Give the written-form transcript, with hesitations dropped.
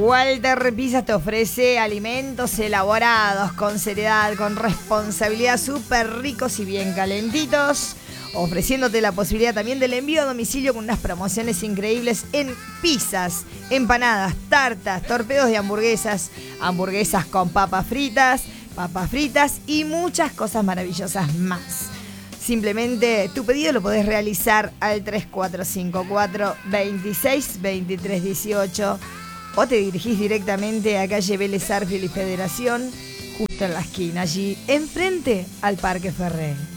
Walter Pizzas te ofrece alimentos elaborados con seriedad, con responsabilidad, súper ricos y bien calentitos, ofreciéndote la posibilidad también del envío a domicilio con unas promociones increíbles en pizzas, empanadas, tartas, torpedos de hamburguesas, hamburguesas con papas fritas y muchas cosas maravillosas más. Simplemente tu pedido lo podés realizar al 3454 26 23 18 o te dirigís directamente a calle Vélez Arfield y Federación, justo en la esquina, allí enfrente al Parque Ferré.